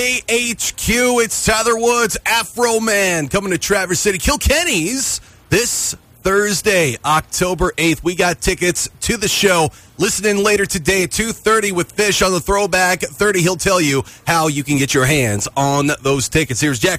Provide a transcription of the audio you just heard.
AHQ, it's Tyler Woods, Afro Man, coming to Traverse City, Kilkenny's this Thursday, October 8th. We got tickets to the show. Listen in later today at 2:30 with Fish on the Throwback 30. He'll tell you how you can get your hands on those tickets. Here's Jack